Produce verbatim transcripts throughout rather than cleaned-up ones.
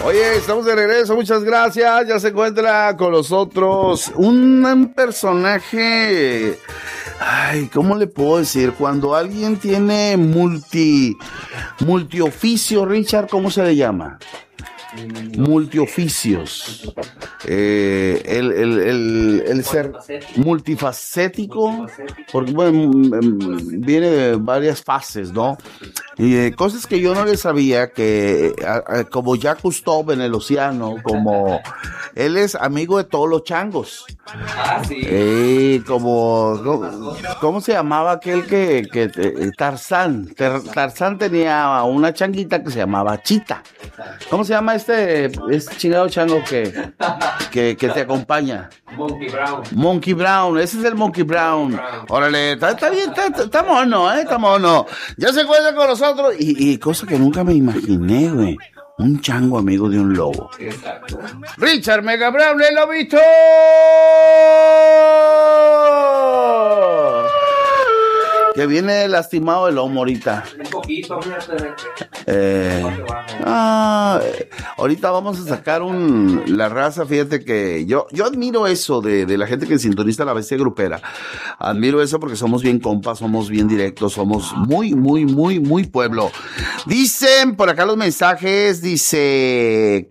Oye, estamos de regreso, muchas gracias. Ya se encuentra con nosotros un, un personaje. Ay, ¿cómo le puedo decir? Cuando alguien tiene multi, multioficio, Richard, ¿cómo se le llama? Multioficios. Eh, el, el, el, el ser multifacético, porque bueno, viene de varias fases, ¿no? Y eh, cosas que yo no le sabía, que a, a, como Jacques Cousteau en el océano, como él es amigo de todos los changos. Ah, sí. Eh, como, ¿cómo, ¿cómo se llamaba aquel que, que Tarzán? Tarzán tenía una changuita que se llamaba Chita. ¿Cómo se llama este, este chingado chango que, que, que te acompaña? Monkey Brown. Monkey Brown, ese es el Monkey Brown. Órale, está, está bien, está, está mono, eh, está mono. Ya se encuentra con nosotros y, y cosa que nunca me imaginé, güey. Un chango amigo de un lobo. Exacto. Richard Mega Brown, el lobito. Que viene lastimado el lomo ahorita. Un poquito, fíjate. Eh, ah, ahorita vamos a sacar un la raza, fíjate que yo yo admiro eso de, de la gente que sintoniza la bestia grupera. Admiro eso porque somos bien compas, somos bien directos, somos muy, muy, muy, muy pueblo. Dicen por acá los mensajes, dice...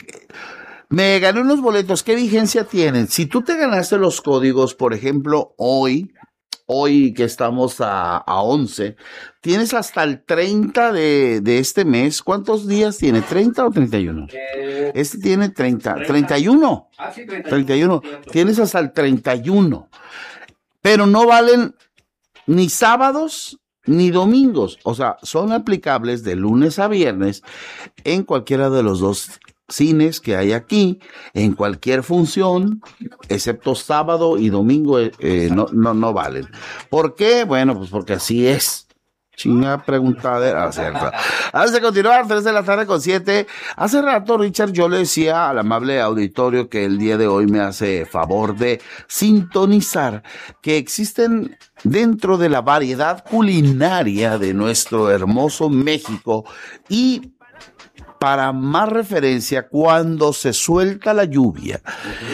Me gané unos boletos, ¿qué vigencia tienen? Si tú te ganaste los códigos, por ejemplo, hoy... Hoy que estamos a, a once, tienes hasta el treinta de, de este mes. ¿Cuántos días tiene? ¿treinta o treinta y uno? Eh, Este tiene treinta, treinta y uno. Ah, sí, treinta y uno. treinta y uno. Tienes hasta el treinta y uno. Pero no valen ni sábados ni domingos. O sea, son aplicables de lunes a viernes en cualquiera de los dos cines que hay aquí, en cualquier función, excepto sábado y domingo, eh, no, no, no valen. ¿Por qué? Bueno, pues porque así es. Chinga preguntadera, ¿cierto? Antes de continuar, tres de la tarde con siete. Hace rato, Richard, yo le decía al amable auditorio que el día de hoy me hace favor de sintonizar que existen dentro de la variedad culinaria de nuestro hermoso México y para más referencia, cuando se suelta la lluvia,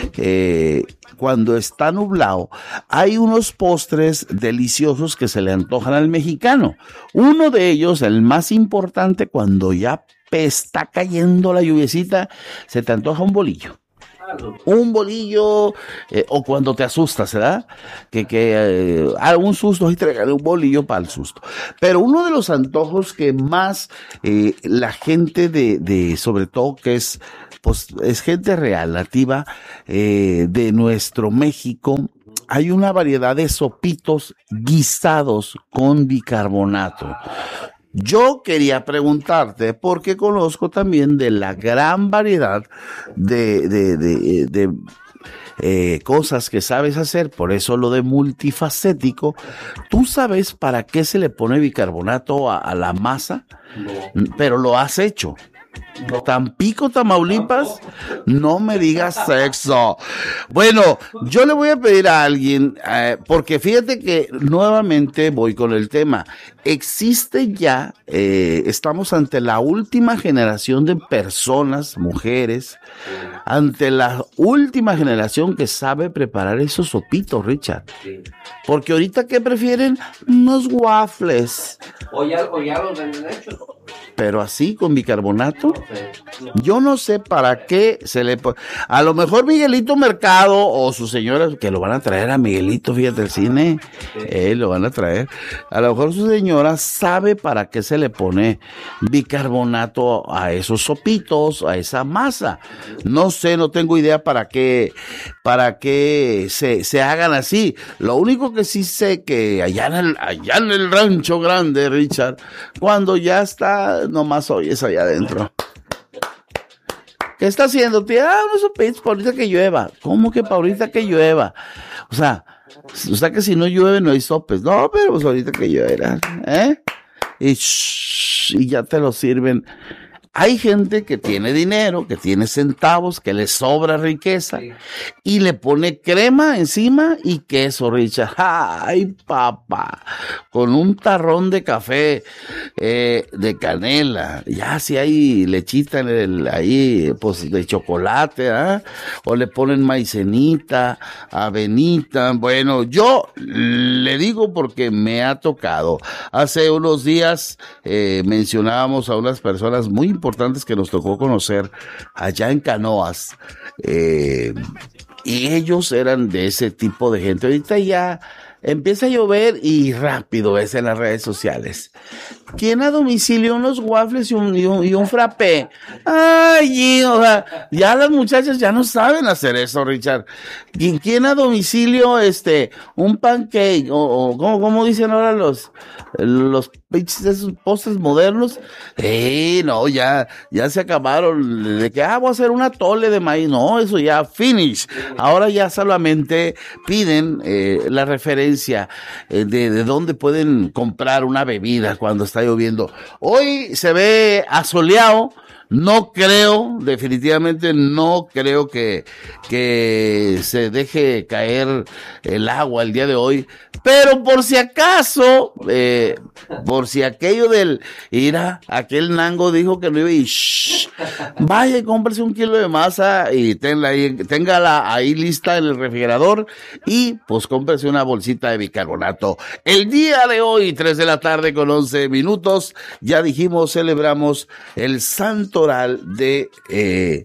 eh, cuando está nublado, hay unos postres deliciosos que se le antojan al mexicano. Uno de ellos, el más importante, cuando ya está cayendo la lluviecita, se te antoja un bolillo. Un bolillo, eh, o cuando te asustas, ¿verdad? Que, que eh, algún susto, y tráigale un bolillo para el susto. Pero uno de los antojos que más eh, la gente de, de, sobre todo que es, pues, es gente real, nativa eh, de nuestro México, hay una variedad de sopitos guisados con bicarbonato. Yo quería preguntarte, porque conozco también de la gran variedad de, de, de, de eh, cosas que sabes hacer, por eso lo de multifacético. ¿Tú sabes para qué se le pone bicarbonato a, a la masa? No. Pero lo has hecho. No. Tampico, Tamaulipas, no me digas sexo. Bueno, yo le voy a pedir a alguien, eh, porque fíjate que nuevamente voy con el tema. Existe ya, eh, estamos ante la última generación de personas, mujeres, ante la última generación que sabe preparar esos sopitos, Richard. Porque ahorita, ¿qué prefieren? Unos waffles. O ya, o ya los venden hechos. Pero así, con bicarbonato, yo no sé para qué se le pone. A lo mejor Miguelito Mercado o su señora, que lo van a traer a Miguelito, fíjate, el cine, eh, lo van a traer. A lo mejor su señora sabe para qué se le pone bicarbonato a esos sopitos, a esa masa. No sé, no tengo idea para qué, para qué se, se hagan así. Lo único que sí sé que allá en el, allá en el rancho grande, Richard, cuando ya está, nomás oyes allá adentro. ¿Qué está haciendo, tía? Ah, unos sopitos para ahorita que llueva. ¿Cómo que para ahorita que llueva? O sea, o sea que si no llueve no hay sopes. No, pero pues ahorita que llueva, ¿eh? Y, shh, y ya te lo sirven. hay gente que tiene dinero, que tiene centavos, que le sobra riqueza, Sí. y le pone crema encima y queso, Richard. ¡Ay, papá! Con un tarrón de café, eh, de canela. Ya si hay lechita en el, ahí, pues de chocolate, ¿ah? O le ponen maicenita, avenita. Bueno, yo le digo porque me ha tocado. Hace unos días eh, mencionábamos a unas personas muy importantes que nos tocó conocer allá en Canoas. Eh, y ellos eran de ese tipo de gente. Ahorita ya empieza a llover y rápido ves en las redes sociales. ¿Quién a domicilio unos waffles y un, y un, y un frappé? Ay, o sea, ya las muchachas ya no saben hacer eso, Richard. ¿Quién, quién a domicilio este un pancake o, o ¿cómo, cómo dicen ahora los los pinches esos postres modernos? Eh, no, ya ya se acabaron de que ah, voy a hacer una atole de maíz. No, eso ya finish. Ahora ya solamente piden eh, la referencia eh, de de dónde pueden comprar una bebida cuando está lloviendo. Hoy se ve asoleado. No creo, definitivamente no creo que, que se deje caer el agua el día de hoy, pero por si acaso, eh, por si aquello del, mira, aquel nango dijo que no iba y shh, vaya y cómprese un kilo de masa y tenla ahí, téngala ahí lista en el refrigerador y pues cómprese una bolsita de bicarbonato. El día de hoy, tres de la tarde con once minutos, ya dijimos, celebramos el santo oral de eh,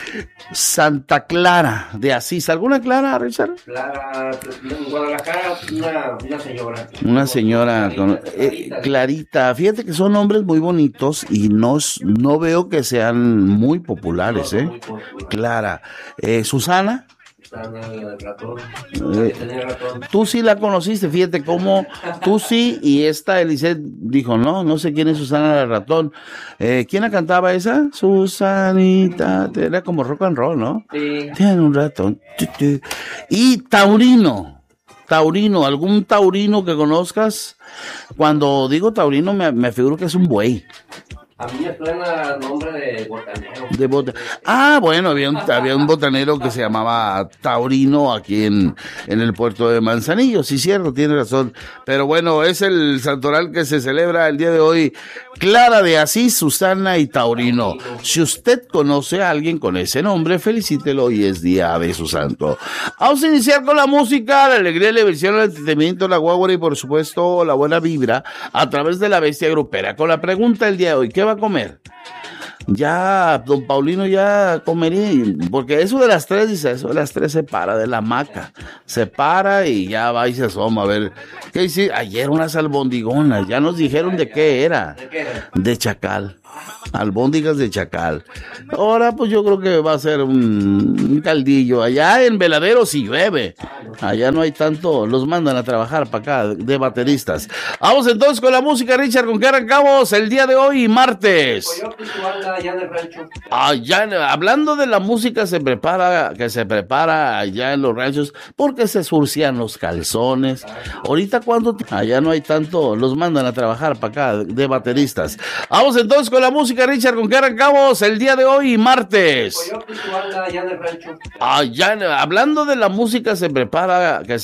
Santa Clara de Asís. ¿Alguna Clara, Richard? Clara, en Guadalajara, una, una señora. Una señora Clarita, con, eh, Clarita. Clarita. Fíjate que son nombres muy bonitos y no, no veo que sean muy populares, No, ¿eh? muy popular. Clara. Eh, Susana. Susana, el ratón. Eh, Tenía ratón. Tú sí la conociste, fíjate cómo tú sí y esta Eliseth dijo, no, no sé quién es Susana la ratón. Eh, ¿Quién la cantaba esa? Susanita, era como rock and roll, ¿no? Sí. Tiene un ratón. Tu, tu. Y Taurino, Taurino, algún taurino que conozcas. Cuando digo taurino me, me figuro que es un buey. A mí me suena el nombre de botanero. De bota. Ah, bueno, había un, había un botanero que se llamaba Taurino aquí en, en el puerto de Manzanillo, sí, cierto, tiene razón. Pero bueno, es el santoral que se celebra el día de hoy. Clara de Asís, Susana y Taurino. Si usted conoce a alguien con ese nombre, felicítelo y es día de su santo. Vamos a iniciar con la música, la alegría, la diversión, el entretenimiento, la guagua y por supuesto la buena vibra a través de la bestia grupera. Con la pregunta del día de hoy, ¿qué va a comer? Ya, don Paulino ya comería, porque eso de las tres, dice, eso de las tres se para de la hamaca, se para y ya va y se asoma a ver, ¿qué hice? Ayer unas albondigonas, ya nos dijeron de qué era, ¿De qué era? de chacal, albóndigas de chacal. Ahora pues yo creo que va a ser un, un caldillo, allá en Veladero si llueve, allá no hay tanto, los mandan a trabajar para acá de bateristas. Vamos entonces con la música, Richard, ¿con qué arrancamos el día de hoy, martes? Coyote, su banda allá en el rancho. Allá, hablando de la música se prepara, que se prepara allá en los ranchos, porque se surcian los calzones. Ahorita cuando allá no hay tanto, los mandan a trabajar para acá de bateristas. Vamos entonces con la música, Richard, ¿con qué arrancamos el día de hoy, martes? Coyote, su banda allá en el rancho. Allá, hablando de la música se prepara, que se